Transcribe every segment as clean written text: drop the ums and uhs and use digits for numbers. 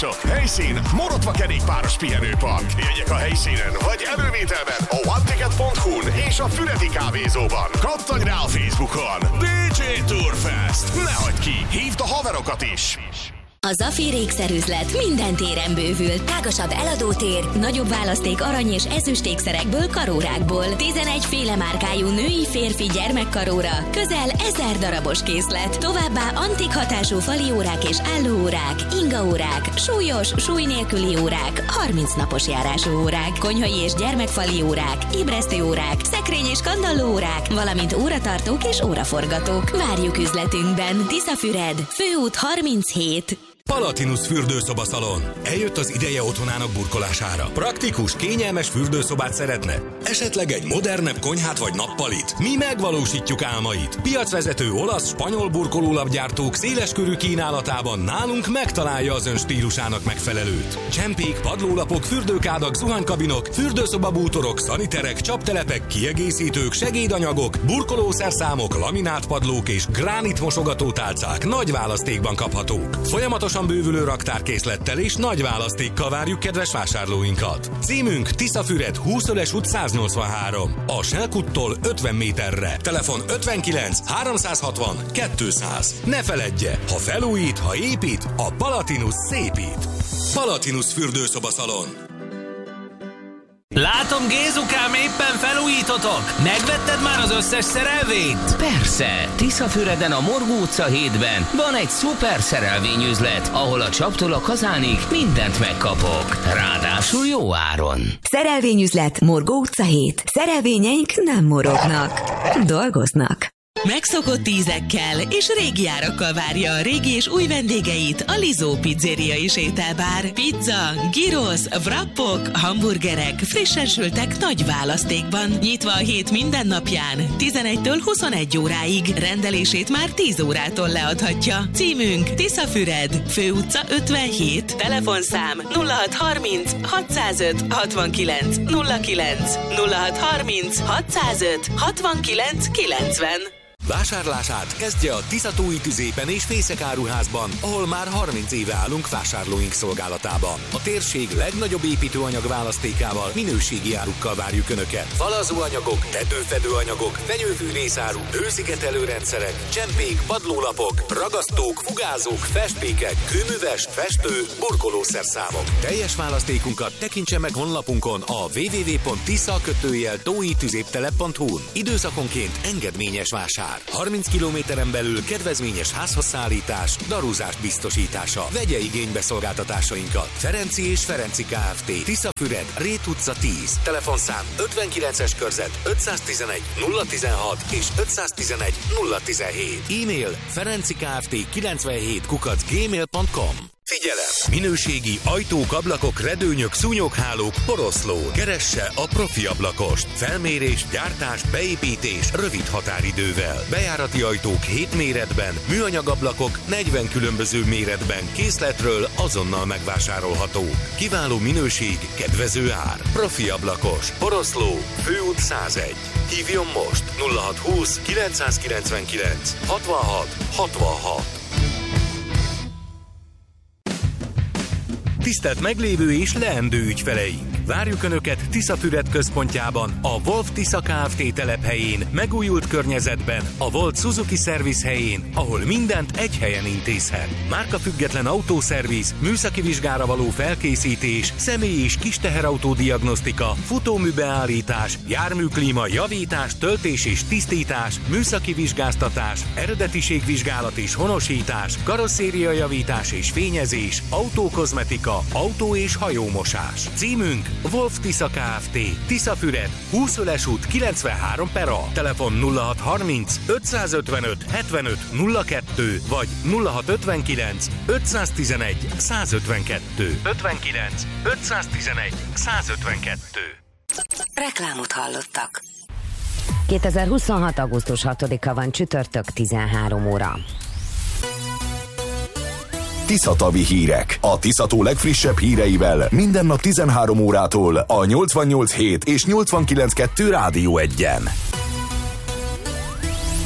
Szolgáltatások, helyszín, Morotva kerékpáros pihenőpark. Jegyek a helyszínen, vagy elővételben a oneticket.hu-n és a Füredi kávézóban. Kattanj rá a Facebookon. DJ Tourfest. Ne hagyd ki, hívd a haverokat is. A Zafir ékszerüzlet minden téren bővül. Tágasabb eladótér, nagyobb választék arany és ezüst ékszerekből, karórákból. 11 féle márkájú női, férfi, gyermekkaróra, közel 1000 darabos készlet. Továbbá antik hatású faliórák és állóórák, ingaórák, súlyos, súly nélküli órák, 30 napos járású órák, konyhai és gyermekfali órák, ébresztőórák, szekrény és kandallóórák, valamint óratartók és óraforgatók. Várjuk üzletünkben. Tiszafüred, Főút 37. Palatinus fürdőszobaszalon. Eljött az ideje otthonának burkolására. Praktikus, kényelmes fürdőszobát szeretne? Esetleg egy modernebb konyhát vagy nappalit? Mi megvalósítjuk álmait. Piacvezető olasz, spanyol burkolólapgyártók széleskörű kínálatában nálunk megtalálja az ön stílusának megfelelőt. Csempék, padlólapok, fürdőkádak, zuhanykabinok, fürdőszobabútorok, szaniterek, csaptelepek, kiegészítők, segédanyagok, burkolószerszámok, laminátpadlók és gránit mosogatótálcák nagy választékban kaphatók. Folyamatosan bővülő raktárkészlettel és nagy választékkal várjuk kedves vásárlóinkat. Címünk Tiszafüred 20-ös út 183. A Selkuttól 50 méterre. Telefon 59 360 200. Ne feledje, ha felújít, ha épít, a Palatinus szépít. Palatinus fürdőszobaszalon. Látom, Gézukám, éppen felújítotok! Megvetted már az összes szerelvényt? Persze, Tiszafüreden a Morgó utca 7-ben van egy szuper szerelvényüzlet, ahol a csaptól a kazánig mindent megkapok. Ráadásul jó áron. Szerelvényüzlet Morgó utca 7. Szerelvényeink nem morognak, dolgoznak. Megszokott ízekkel és régi árakkal várja a régi és új vendégeit a Lizó Pizzeria és ételbár. Pizza, gyrosz, wrappok, hamburgerek, frissen sültek nagy választékban. Nyitva a hét minden napján, 11-től 21 óráig. Rendelését már 10 órától leadhatja. Címünk Tiszafüred, Főutca 57, telefonszám 0630 605 69 09, 0630 605 69 90. Vásárlását kezdje a Tiszatói Tüzépen és Fészek áruházban, ahol már 30 éve állunk vásárlóink szolgálatában. A térség legnagyobb építőanyag választékával, minőségi árukkal várjuk Önöket. Falazóanyagok, tetőfedőanyagok, fenyőfűrészáru, hőszigetelőrendszerek, csempék, padlólapok, ragasztók, fugázók, festpékek, kőműves, festő, burkolószerszámok. Teljes választékunkat tekintse meg honlapunkon a www.tisza-tóitüzéptelep.hu-n. Időszakonként engedményes vásár. 30 kilométeren belül kedvezményes házhozszállítás, darúzás biztosítása. Vegye igénybe szolgáltatásainkat. Ferenci és Ferenci Kft. Tiszafüred, Rét utca 10. Telefonszám 59-es körzet 511 016 és 511 017. E-mail ferencikft97@gmail.com. Figyelem! Minőségi ajtók, ablakok, redőnyök, szúnyoghálók, poroszló. Keresse a profi ablakost. Felmérés, gyártás, beépítés rövid határidővel. Bejárati ajtók 7 méretben, műanyag ablakok 40 különböző méretben készletről azonnal megvásárolhatók. Kiváló minőség, kedvező ár. Profi ablakos, poroszló, Főút 101. Hívjon most 0620 999 66 66. Tisztelt meglévő és leendő ügyfeleink! Várjuk Önöket Tiszafüred központjában, a Wolf Tisza Kft. Telephelyén, megújult környezetben, a Volt Suzuki Service helyén, ahol mindent egy helyen intézhet. Márkafüggetlen autószerviz, műszaki vizsgára való felkészítés, személy- és kisteherautó diagnosztika, futóműbeállítás, járműklíma javítás, töltés és tisztítás, műszaki vizsgáztatás, eredetiségvizsgálat és honosítás, karosszériajavítás és fényezés, autókozmetika, autó- és hajómosás. Címünk Wolf Tisza Kft. Tiszafüred, 20-ös út 93/A. Telefon 0630 555 75 02 vagy 0659 511 152. 59 511 152. Reklámot hallottak. 2026. augusztus 6-a van, csütörtök, 13 óra. Tiszatavi hírek. A Tiszató legfrissebb híreivel minden nap 13 órától a 88.7 és 89.2 Rádió 1-en.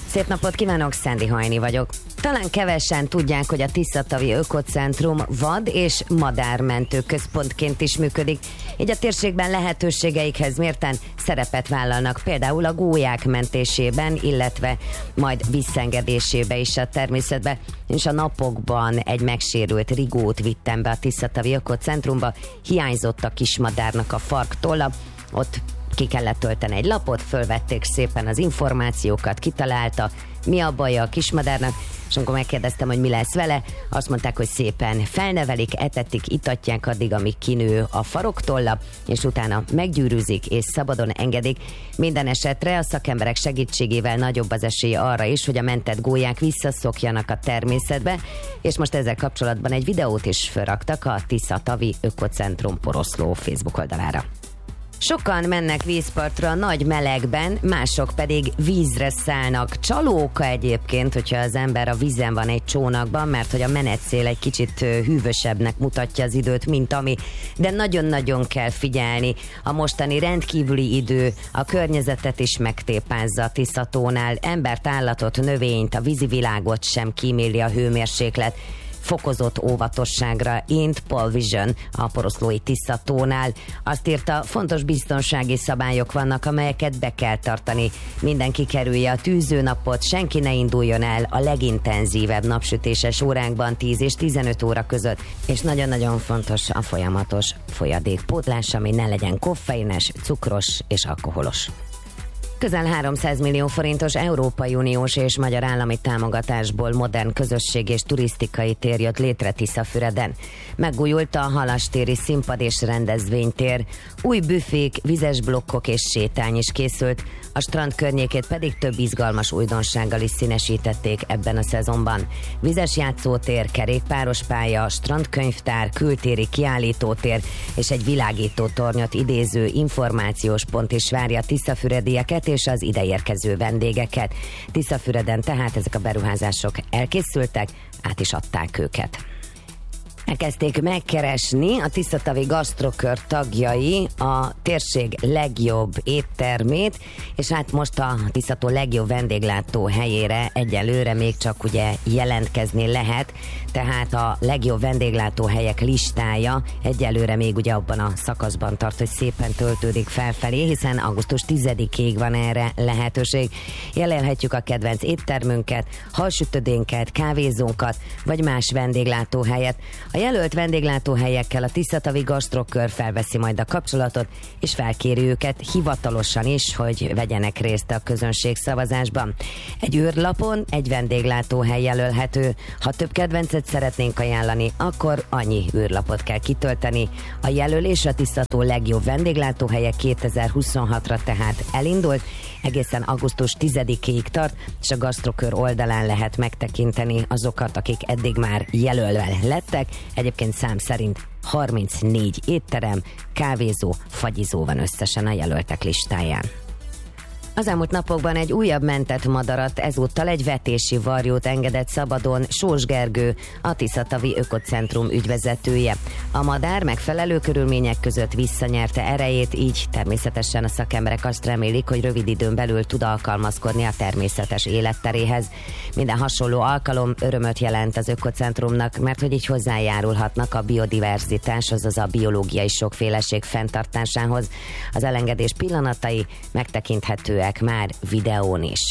Szép napot kívánok, Szendi Hajni vagyok. Talán kevesen tudják, hogy a Tiszatavi Ökocentrum vad- és madármentő központként is működik, így a térségben lehetőségeikhez mérten szerepet vállalnak például a gólyák mentésében, illetve majd visszaengedésébe is a természetbe. És a napokban egy megsérült rigót vittem be a Tiszatavi Ökocentrumba, hiányzott a kismadárnak a farktolla, ott ki kellett tölteni egy lapot, fölvették szépen az információkat, kitalálta, mi a baja a kismadárnak, és amikor megkérdeztem, hogy mi lesz vele, azt mondták, hogy szépen felnevelik, etetik, itatják addig, amíg kinő a faroktolla, és utána meggyűrűzik és szabadon engedik. Minden esetre a szakemberek segítségével nagyobb az esély arra is, hogy a mentett gólyák visszaszokjanak a természetbe, és most ezzel kapcsolatban egy videót is felraktak a Tiszatavi Ökocentrum Poroszló Facebook oldalára. Sokan mennek vízpartra nagy melegben, mások pedig vízre szállnak. Csalóka egyébként, hogyha az ember a vízen van egy csónakban, mert hogy a menetszél egy kicsit hűvösebbnek mutatja az időt, mint ami, de nagyon-nagyon kell figyelni. A mostani rendkívüli idő a környezetet is megtépázza a Tiszatónál, embert, állatot, növényt, a vízi világot sem kíméli a hőmérséklet. Fokozott óvatosságra int Paul Vision a poroszlói Tiszatónál. Azt írta, fontos biztonsági szabályok vannak, amelyeket be kell tartani. Mindenki kerülje a tűzőnapot, senki ne induljon el a legintenzívebb napsütéses órákban 10 és 15 óra között. És nagyon-nagyon fontos a folyamatos folyadékpótlás, ami ne legyen koffeines, cukros és alkoholos. Közel 300 millió forintos Európai Uniós és magyar állami támogatásból modern közösség és turisztikai tér jött létre Tiszafüreden. Megújult a halastéri színpad és rendezvénytér, új büfék, vizes blokkok és sétány is készült, a strand környékét pedig több izgalmas újdonsággal is színesítették ebben a szezonban. Vizes játszótér, kerékpáros pálya, strandkönyvtár, kültéri kiállítótér és egy világító tornyot idéző információs pont is várja tiszafüredieket és az ideérkező vendégeket. Tiszafüreden tehát ezek a beruházások elkészültek, át is adták őket. Elkezdték megkeresni a Tiszatavi Gastrokör tagjai a térség legjobb éttermét, és hát most a Tiszató legjobb vendéglátó helyére egyelőre még csak ugye jelentkezni lehet, tehát a legjobb vendéglátó helyek listája egyelőre még ugye abban a szakaszban tart, hogy szépen töltődik felfelé, hiszen augusztus 10-ig van erre lehetőség. Jelölhetjük a kedvenc éttermünket, halsütödénket, kávézónkat, vagy más vendéglátóhelyet. A jelölt vendéglátóhelyekkel a Tiszatavi Gastrokör felveszi majd a kapcsolatot, és felkéri őket hivatalosan is, hogy vegyenek részt a közönségszavazásban. Egy űrlapon egy vendéglátóhely jelölhető. Ha több kedvencet szeretnénk ajánlani, akkor annyi űrlapot kell kitölteni. A jelölés a Tiszató legjobb vendéglátóhelye 2026-ra tehát elindult, egészen augusztus 10-ig tart, és a Gastrokör oldalán lehet megtekinteni azokat, akik eddig már jelölve lettek. Egyébként szám szerint 34 étterem, kávézó, fagyizó van összesen a jelöltek listáján. Az elmúlt napokban egy újabb mentett madarat, ezúttal egy vetési varjót engedett szabadon Sós Gergő, a Tiszatavi Ökocentrum ügyvezetője. A madár megfelelő körülmények között visszanyerte erejét, így természetesen a szakemberek azt remélik, hogy rövid időn belül tud alkalmazkodni a természetes életteréhez. Minden hasonló alkalom örömöt jelent az Ökocentrumnak, mert hogy így hozzájárulhatnak a biodiverzitás, azaz a biológiai sokféleség fenntartásához. Az elengedés pillanatai megtekinthetőek már videón is.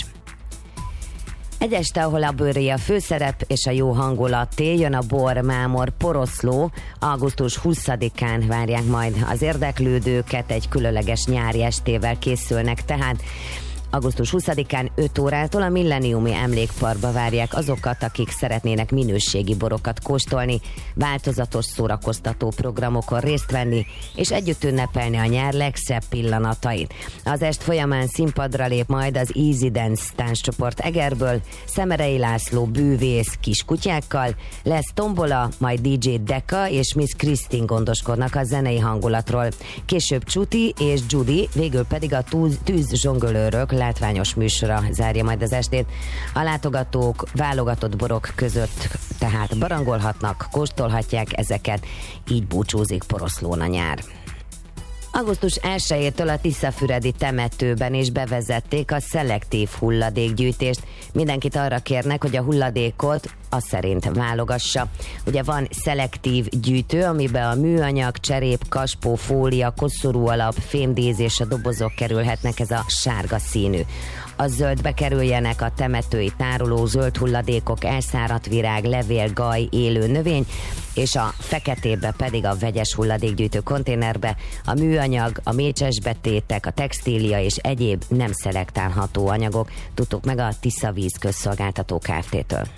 Egy este, ahol a bőré a főszerep és a jó hangulat jön a Bor Mámor Poroszló, augusztus 20-án várják majd az érdeklődőket, egy különleges nyári estével készülnek tehát. Augusztus 20-án 5 órától a Milleniumi Emlékparkba várják azokat, akik szeretnének minőségi borokat kóstolni, változatos szórakoztató programokon részt venni, és együtt ünnepelni a nyár legszebb pillanatait. Az est folyamán színpadra lép majd az Easy Dance tánccsoport Egerből, Szemerei László bűvész kiskutyákkal, lesz tombola, majd DJ Deka és Miss Krisztin gondoskodnak a zenei hangulatról. Később Csuti és Judy, végül pedig a tűzzsongolőrök látványos műsora zárja majd az estét. A látogatók válogatott borok között tehát barangolhatnak, kóstolhatják ezeket, így búcsúzik Poroszlón a nyár. Augusztus 1-től a Tiszafüredi temetőben is bevezették a szelektív hulladékgyűjtést. Mindenkit arra kérnek, hogy a hulladékot az szerint válogassa. Ugye van szelektív gyűjtő, amiben a műanyag, cserép, kaspó, fólia, koszorúalap, fémdísz és a dobozok kerülhetnek, ez a sárga színű. A zöldbe kerüljenek a temetői tároló zöld hulladékok, elszáradt virág, levél, gaj, élő növény, és a feketébe pedig a vegyes hulladékgyűjtő konténerbe a műanyag, a mécses betétek, a textília és egyéb nem szelektálható anyagok. Tudtuk meg a Tiszavíz Közszolgáltató Kft-től.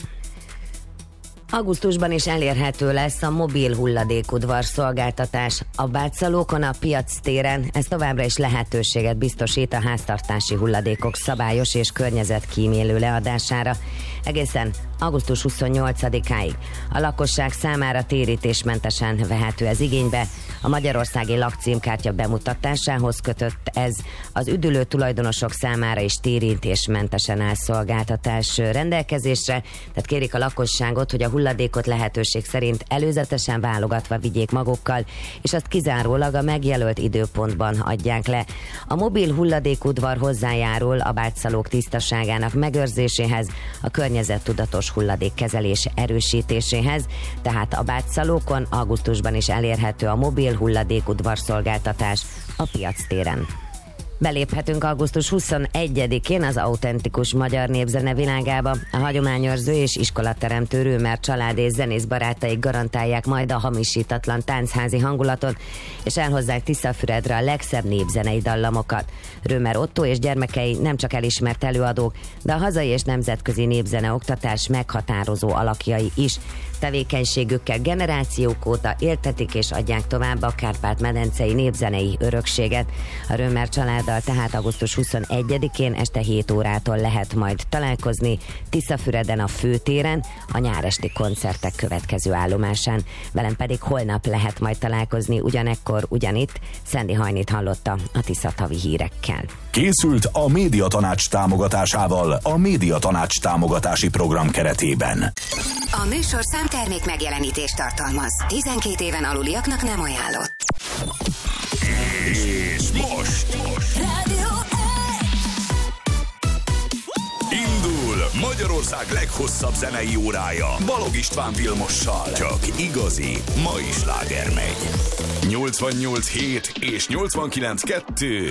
Augusztusban is elérhető lesz a mobil hulladékudvar szolgáltatás. A Bátszalókon, a Piac téren ez továbbra is lehetőséget biztosít a háztartási hulladékok szabályos és környezetkímélő leadására. Egészen augusztus 28-áig a lakosság számára térítésmentesen vehető ez igénybe. A magyarországi lakcímkártya bemutatásához kötött ez, az üdülő tulajdonosok számára is térítésmentesen áll szolgáltatás rendelkezésre, tehát kérik a lakosságot, hogy a hulladékot lehetőség szerint előzetesen válogatva vigyék magukkal, és azt kizárólag a megjelölt időpontban adják le. A mobil hulladékudvar hozzájárul a Bátszalók tisztaságának megőrzéséhez, a környezettudatos hulladékkezelés erősítéséhez, tehát a Bátszalókon augusztusban is elérhető a mobil hulladékudvar szolgáltatás a Piac téren. Beléphetünk augusztus 21-én az autentikus magyar népzene világába. A hagyományőrző és iskolateremtő Römer család és zenész barátaik garantálják majd a hamisítatlan táncházi hangulatot, és elhozzák Tiszafüredre a legszebb népzenei dallamokat. Römer Otto és gyermekei nem csak elismert előadók, de a hazai és nemzetközi népzene oktatás meghatározó alakjai is. Tevékenységükkel generációk óta éltetik és adják tovább a Kárpát-medencei népzenei örökséget. A Römer családdal tehát augusztus 21-én este 7 órától lehet majd találkozni Tiszafüreden a főtéren, a nyáresti koncertek következő állomásán. Velem pedig holnap lehet majd találkozni ugyanekkor, ugyanitt. Szendi Hajnit hallotta a Tiszatavi hírekkel. Készült a Médiatanács támogatásával a Médiatanács támogatási program keretében. A műsorszám termék megjelenítést tartalmaz. 12 éven aluliaknak nem ajánlott. És most Rádió indul Magyarország leghosszabb zenei órája Balog István Vilmossal. Csak igazi mai sláger megy. 88.7 és 89.2